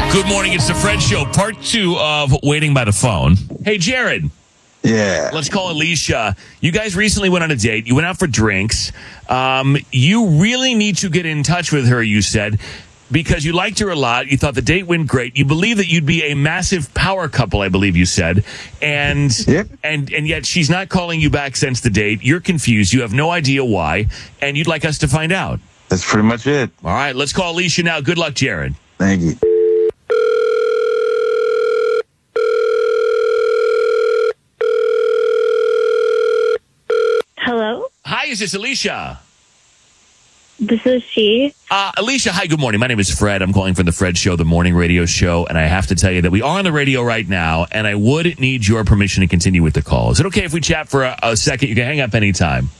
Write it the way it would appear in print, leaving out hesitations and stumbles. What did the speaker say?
Good morning. It's the Fred Show, part 2 of Waiting by the Phone. Hey, Jared. Yeah. Let's call Alicia. You guys recently went on a date. You went out for drinks. You really need to get in touch with her, you said, because you liked her a lot. You thought the date went great. You believe that you'd be a massive power couple, I believe you said. And yet she's not calling you back since the date. You're confused. You have no idea why. And you'd like us to find out. That's pretty much it. All right. Let's call Alicia now. Good luck, Jared. Thank you. Hello, Hi, is this Alicia? this is she. Alicia, hi, good morning. My name is Fred. I'm calling from the Fred Show, the morning radio show, and I have to tell you that we are on the radio right now, and I would need your permission to continue with the call. Is it okay if we chat for a second? You can hang up anytime.